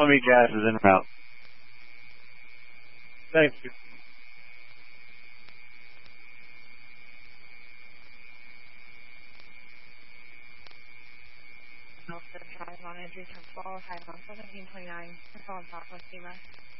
Tell me gas is en route. Thank you. North Drive on Andrew 12, High 1729, Southwest Lima.